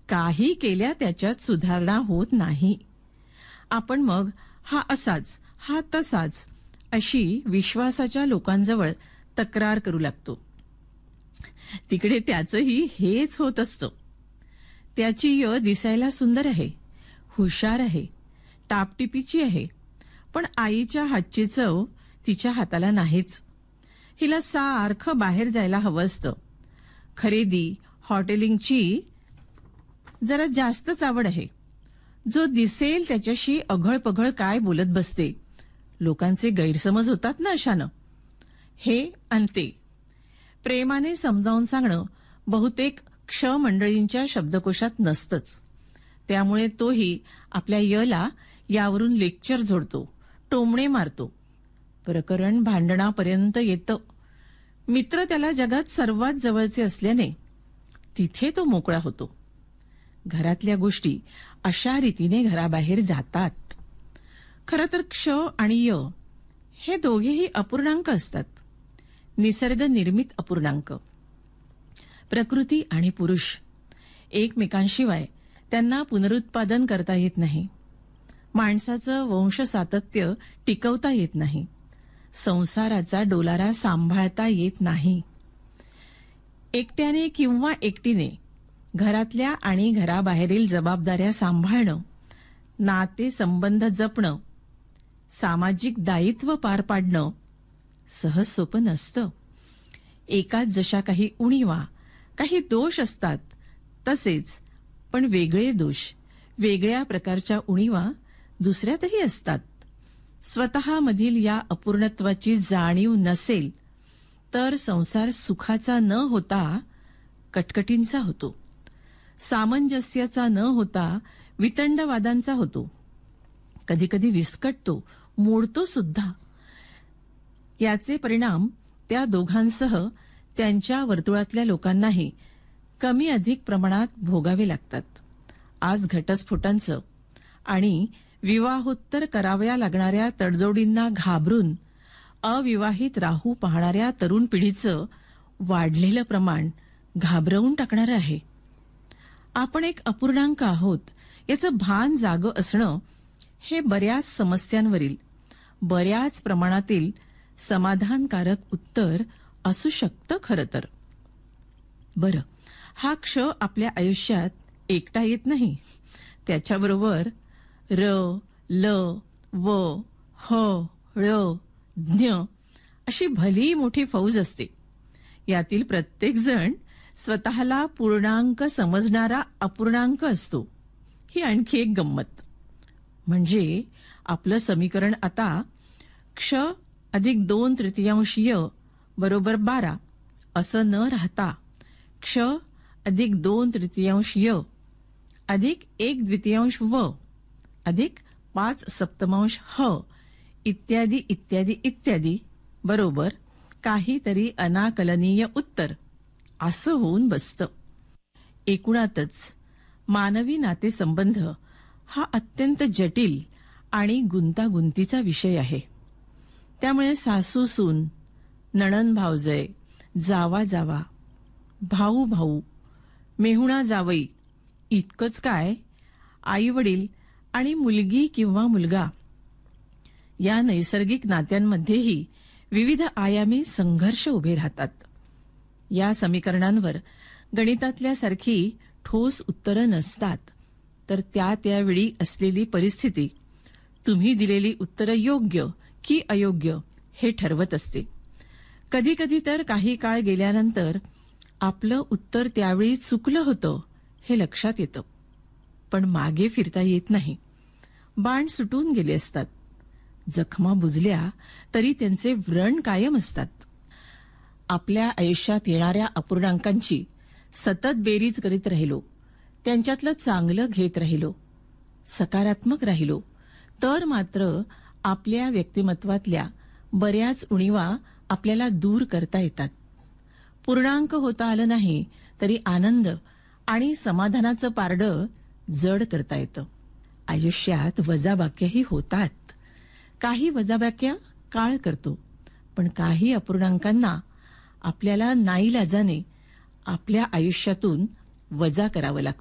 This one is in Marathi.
काही केल्या त्याच्यात सुधारणा होत नाही. आपण मग हा असाच, हा तसाच अशी विश्वासाच्या लोकांजवळ तक्रार करू लागतो. तिकडे त्याचंही हेच होत असतं. त्याची य दिसायला सुंदर आहे, हुशार आहे, टापटिपीची आहे, पण आईच्या हातची चव तिच्या हाताला नाहीच. हिला सारखं बाहेर जायला हवं असतं. खरेदी, हॉटेलिंगची जरा जास्तच आवड आहे. जो दिसेल त्याच्याशी अघळपघळ काय बोलत बसते. लोकांचे गैरसमज होतात ना अशानं. हे अंते प्रेमाने समजावून सांगणं बहुतेक क्ष मंडळींच्या शब्दकोशात नसतंच. त्यामुळे तोही आपल्या यला यावरून लेक्चर जोडतो, टोमणे मारतो. प्रकरण भांडणापर्यंत येतं. मित्र त्याला जगात सर्वात जवळचे असल्याने तिथे तो मोकळा होतो. घरातल्या गोष्टी अशा रीतीने घराबाहेर जातात. खरं तर क्ष आणि य हे दोघेही अपूर्णांक असतात. निसर्ग निर्मित अपूर्णांक. प्रकृती आणि पुरुष एकमेकांशिवाय त्यांना पुनरुत्पादन करता येत नाही. माणसाचं वंश सातत्य टिकवता येत नाही. संसाराचा डोलारा सांभाळता येत नाही. एकट्याने किंवा एकटीने घरातल्या आणि घराबाहेरील जबाबदाऱ्या सांभाळणं, नाते संबंध जपणं, सामाजिक दायित्व पार पाडणं सहज सोपं नसतं. एकात जशा काही उणीवा, काही दोष असतात तसेच पण वेगळे दोष, वेगळ्या प्रकारच्या उणीवा दुसऱ्यातही असतात. स्वतःमधील या अपूर्णत्वाची जाणीव नसेल तर संसार सुखाचा न होता कटकटींचा होतो. सामंजस्याचा न होता वितंडवादांचा होतो. कधीकधी विस्कटतो, मोडतो सुद्धा. याचे परिणाम त्या दोघांसह त्यांच्या वर्तुळातल्या लोकांनाही कमी अधिक प्रमाणात भोगावे लागतात. आज घटस्फोटांचं आणि विवाहोत्तर कराव्या लागणाऱ्या तडजोडींना घाबरून अविवाहित राहू पाहणाऱ्या तरुण पिढीचं वाढलेलं प्रमाण घाबरवून टाकणारं आहे. आपण एक अपूर्णांक आहोत याचं भान जागं असणं हे बऱ्याच समस्यांवरील बऱ्याच प्रमाणातील समाधानकारक उत्तर असू शकतं खरं तर. बरं, हा क्ष आपल्या आयुष्यात एकटा येत नाही. त्याच्याबरोबर र, ल, व, ह, ळ, ज्ञ अशी भली मोठी फौज असते. यातील प्रत्येक जण स्वतःला पूर्णांक समजणारा अपूर्णांक असतो. ही आणखी एक गंमत. म्हणजे आपलं समीकरण आता क्ष अधिक 2/3 य बरोबर 12 असं न राहता क्ष अधिक 2/3 य अधिक 1/2 व अधिक 5/7 ह इत्यादी इत्यादी इत्यादी बरोबर काहीतरी अनाकलनीय उत्तर असं होऊन बसतं. एकूणातच मानवी नातेसंबंध हा अत्यंत जटिल आणि गुंतागुंतीचा विषय आहे. त्यामुळे सासू सून, नणंद भावजय, जावा जावा, भाऊ भाऊ, मेहुणा जावई इतकंच काय, आई वडील आणि मुलगी किंवा मुलगा या नैसर्गिक नात्यांमध्येही विविध आयामी संघर्ष उभे राहतात. या समीकरणांवर गणितातल्यासारखी ठोस उत्तरं नसतात. तर त्या त्यावेळी असलेली परिस्थिती तुम्ही दिलेली उत्तरं योग्य की अयोग्य हे ठरवत असते. कधी कधी तर काही काळ गेल्यानंतर आपलं उत्तर त्यावेळी चुकलं होतं हे लक्षात येतं. पण मागे फिरता येत नाही. बाण सुटून गेले असतात. जखमा बुजल्या तरी त्यांचे व्रण कायम असतात. आपल्या आयुष्यात येणाऱ्या अपूर्णांकांची सतत बेरीज करीत राहिलो, त्यांच्यातलं चांगलं घेत राहिलो, सकारात्मक राहिलो तर मात्र आपल्या व्यक्तिमत्वातल्या बऱ्याच उणीवा आपल्याला दूर करता येतात. पूर्णांक होता आलं नाही तरी आनंद आणि समाधानाचं पारडं जड करता येतं. आयुष्यात वजाबाक्याही होतात. काही वजाबाक्या काळ करतो, पण काही अपूर्णांकांना आपल्याला नाईलाजाने आपल्या आयुष्यातून वजा करावं लागतं.